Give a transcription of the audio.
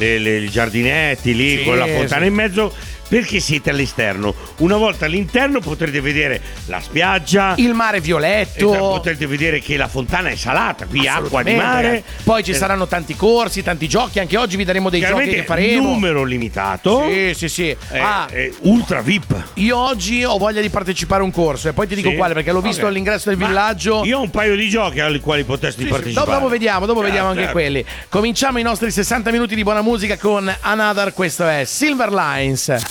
i giardinetti lì, Sì, con la fontana sì. in mezzo, perché siete all'esterno. Una volta all'interno potrete vedere la spiaggia, Il mare violetto. potrete vedere che la fontana è salata, qui acqua di mare. Poi ci saranno tanti corsi, tanti giochi. Anche oggi vi daremo dei giochi che faremo. Numero limitato. Sì. Ultra VIP. Io oggi ho voglia di partecipare a un corso e poi ti dico Sì? quale, perché l'ho visto Ok. all'ingresso del Ma villaggio. Io ho un paio di giochi ai quali potresti partecipare. Dopo vediamo anche certo. quelli. Cominciamo i nostri 60 minuti di buona musica con Another. Questo è Silver Lines.